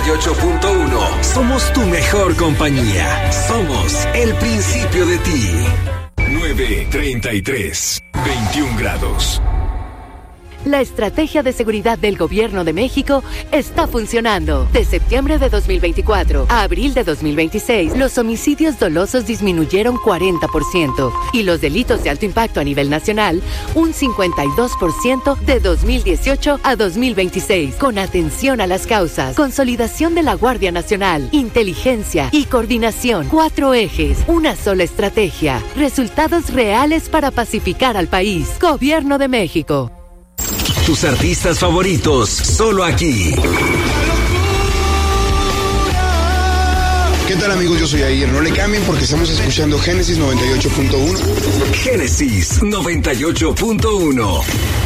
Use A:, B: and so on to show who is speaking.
A: 98.1. Somos tu mejor compañía. Somos el principio de ti. 9:33, 21 grados.
B: La estrategia de seguridad del Gobierno de México está funcionando. De septiembre de 2024 a abril de 2026, los homicidios dolosos disminuyeron 40% y los delitos de alto impacto a nivel nacional un 52% de 2018 a 2026. Con atención a las causas, consolidación de la Guardia Nacional, inteligencia y coordinación. 4 ejes, una sola estrategia. Resultados reales para pacificar al país. Gobierno de México.
A: Tus artistas favoritos, solo aquí.
C: ¿Qué tal, amigos? Yo soy Ayer. No le cambien porque estamos escuchando Génesis 98.1.
A: Génesis 98.1.